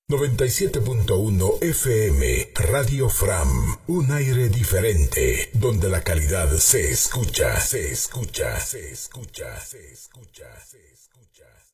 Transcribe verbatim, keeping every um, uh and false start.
noventa y siete punto uno F M, Radio Fram, un aire diferente, donde la calidad se escucha, se escucha, se escucha, se escucha, se escucha.